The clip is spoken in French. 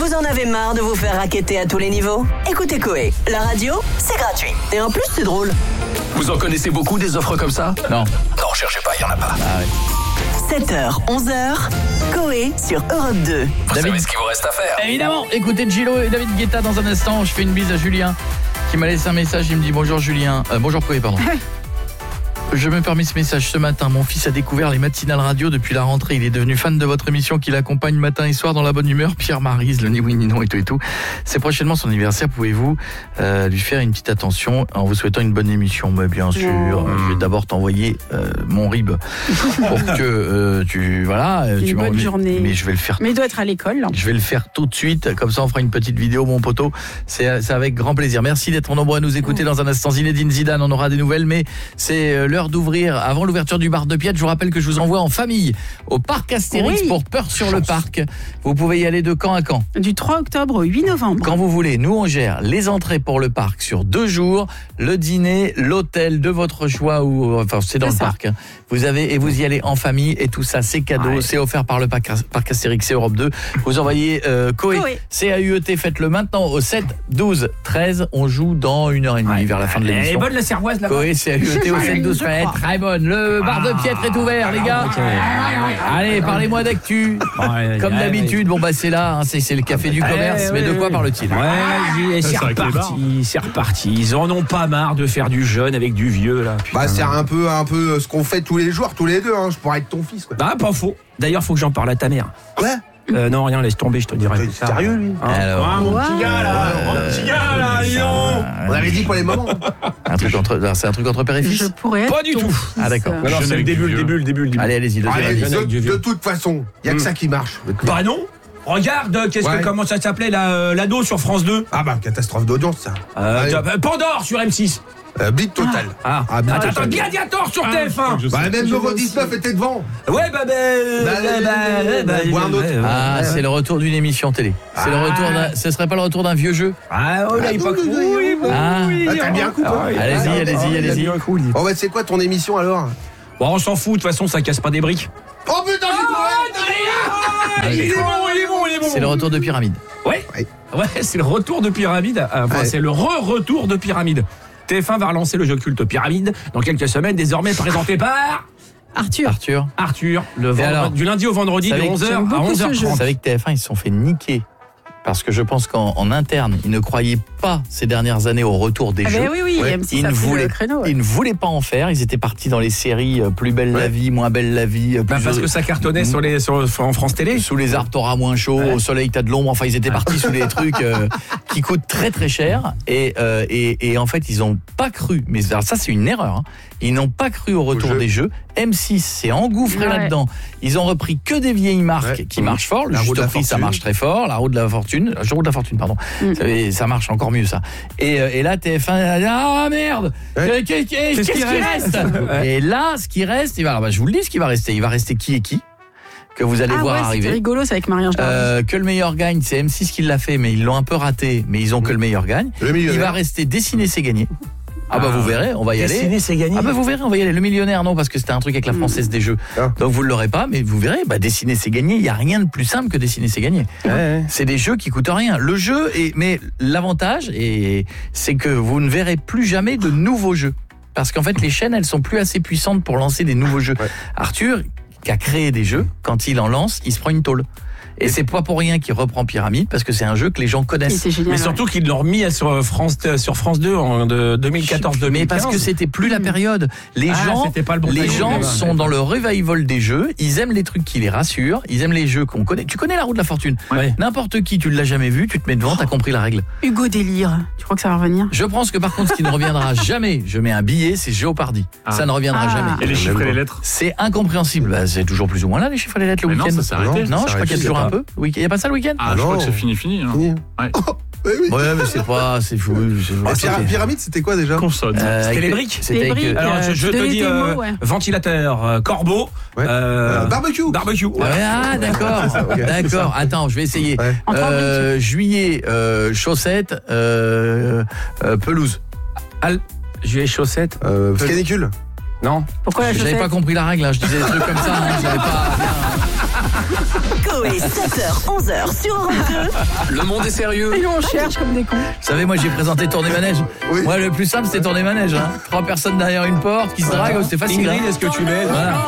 Vous en avez marre de vous faire racketter à tous les niveaux? Écoutez Coé, la radio, c'est gratuit. Et en plus, c'est drôle. Vous en connaissez beaucoup des offres comme ça? Non. Non, cherchez pas, il y en a pas. 7h, 11h, Coé sur Europe 2. Vous savez ce qu'il vous reste à faire. Évidemment, écoutez Gillo et David Guetta dans un instant. Je fais une bise à Julien qui m'a laissé un message. Il me dit bonjour Julien. Bonjour Coé, pardon. Je me permets ce message ce matin. Mon fils a découvert les matinales radio depuis la rentrée. Il est devenu fan de votre émission qui l'accompagne matin et soir dans la bonne humeur. Pierre Maryse, le ni oui ni non et tout. C'est prochainement son anniversaire. Pouvez-vous lui faire une petite attention en vous souhaitant une bonne émission? Mais bien sûr, je vais d'abord t'envoyer mon RIB pour que tu une bonne journée. Mais je vais le faire. Mais il doit être à l'école. Là. Je vais le faire tout de suite. Comme ça, on fera une petite vidéo, mon poteau. C'est avec grand plaisir. Merci d'être nombreux à nous écouter. Dans un instant, Zinedine Zidane, on aura des nouvelles, mais c'est l'heure d'ouvrir avant l'ouverture du bar de Piette. Je vous rappelle que je vous envoie en famille au parc Astérix pour Peur sur le parc. Vous pouvez y aller de camp à camp. Du 3 octobre au 8 novembre. Quand vous voulez. Nous, on gère les entrées pour le parc sur 2 jours, le dîner, l'hôtel de votre choix ou enfin c'est dans le parc. Vous y allez en famille et tout ça, c'est cadeau, c'est offert par le parc Astérix et Europe 2. Vous envoyez Coé, C-A-U-E-T, faites-le maintenant au 7 12 13. On joue dans 1h30 vers la fin de l'émission. Elle est bonne la cervoise là-bas. Coé, C-A-U-E-T au 7 12 13. Très bonne. Le bar de Piètre est ouvert, les gars. Allez, parlez-moi d'actu. Comme d'habitude, c'est là, c'est le café du commerce, mais de quoi parle-t-il? C'est reparti. Ils en ont pas marre de faire du jeune avec du vieux là. C'est un peu ce qu'on fait tous les jours, tous les deux. Je pourrais être ton fils. Quoi. Pas faux. D'ailleurs, faut que j'en parle à ta mère. Ouais. Non, rien, laisse tomber, je te dirai. T'es sérieux, lui? Alors, mon petit gars, là, on avait dit pour les moments. C'est un truc entre père et fils? Je pourrais être pas du tout. Ah d'accord. Non, c'est le début. Allez, allez-y. De toute façon, il n'y a que ça qui marche. Bah non. Regarde, comment ça s'appelait l'ado sur France 2? Catastrophe d'audience, ça. Pandore sur M6. Big Total. Attends, Gladiator sur TF1. Même Euro 19 était devant. Ouais, c'est le retour d'une émission télé. C'est le retour ce serait pas le retour d'un vieux jeu? T'as bien coupé. Allez-y. Bon, c'est quoi ton émission alors? Bon, on s'en fout, de toute façon, ça casse pas des briques. Oh putain, il est bon. C'est le retour de Pyramide. Ouais, c'est le retour de Pyramide. C'est le retour de Pyramide. TF1 va relancer le jeu culte Pyramide dans quelques semaines, désormais présenté par Arthur, du lundi au vendredi de 11h à 11h30. Vous savez que TF1 ils se sont fait niquer parce que je pense qu'en interne, ils ne croyaient pas ces dernières années au retour des jeux. Ils ne voulaient pas en faire. Ils étaient partis dans les séries Plus belle la vie, Moins belle la vie. Parce que ça cartonnait en France Télé. Sous les arbres, t'auras moins chaud. Au soleil, t'as de l'ombre. Enfin, ils étaient partis sous les trucs qui coûtent très très cher. Et en fait, ils n'ont pas cru. Mais ça, c'est une erreur. Ils n'ont pas cru au retour des jeux. M6 s'est engouffré là-dedans. Ils ont repris que des vieilles marques qui marchent fort. Le Juste Prix, ça marche très fort. La roue de la fortune, pardon. Ça marche encore mieux, ça. Et là, TF1, merde, qu'est-ce qui reste? Et là, ce qui reste, je vous le dis, ce qui va rester. Il va rester qui et qui que vous allez voir arriver. C'est rigolo, c'est avec Marie-Ange Dardy. Que le meilleur gagne, c'est M6 qui l'a fait, mais ils l'ont un peu raté. Mais ils ont que le meilleur gagne. Il va rester Dessiner, c'est gagner. Vous verrez, on va y aller. Dessiner, c'est gagné. Vous verrez, on va y aller. Le millionnaire, non, parce que c'était un truc avec la Française des Jeux. Donc vous ne l'aurez pas, mais vous verrez, Dessiner, c'est gagné. Il n'y a rien de plus simple que Dessiner, c'est gagné. C'est des jeux qui coûtent rien. Le jeu, mais l'avantage, c'est que vous ne verrez plus jamais de nouveaux jeux. Parce qu'en fait, les chaînes, elles sont plus assez puissantes pour lancer des nouveaux jeux. Arthur, qui a créé des jeux, quand il en lance, il se prend une tôle. Et c'est pas pour rien qu'il reprend Pyramide, parce que c'est un jeu que les gens connaissent. Génial, mais surtout qu'ils l'ont remis sur France 2 en 2014-2015. Mais parce que c'était plus la période. Les gens sont dans le revival des jeux. Ils aiment les trucs qui les rassurent. Ils aiment les jeux qu'on connaît. Tu connais La Roue de la Fortune. N'importe qui, tu ne l'as jamais vu, tu te mets devant, t'as compris la règle. Hugo Délire. Tu crois que ça va revenir? Je pense que par contre, ce qui ne reviendra jamais, je mets un billet, c'est Géopardy. Ça ne reviendra jamais. Et les chiffres et les lettres? C'est incompréhensible. C'est toujours plus ou moins là, les chiffres et les lettres le week-end. Non, ça s'est arrêté. Non, je crois qu'il y a toujours un peu. Il n'y a pas ça le week-end? Je crois que c'est fini. Oui. Ouais, mais c'est fou. Pyramide, c'était quoi déjà? Consonne. C'était les briques. Alors, je te dis ventilateur, corbeau, barbecue. D'accord. Attends, je vais essayer. Juillet, chaussettes, pelouse. Juillet, chaussettes, canicule. Non. Pourquoi la chaussette? J'avais pas compris la règle, je disais des trucs comme ça, j'avais pas... Coé, 7h, 11h sur Europe 2. Le monde est sérieux. Et nous, on cherche comme des cons. Vous savez, moi j'ai présenté Tournée Manège. Oui. Moi le plus simple c'était Tournée Manège. 3 personnes derrière une porte qui se draguent, c'était facile. Ingrid, est-ce que tu m'aides? Voilà.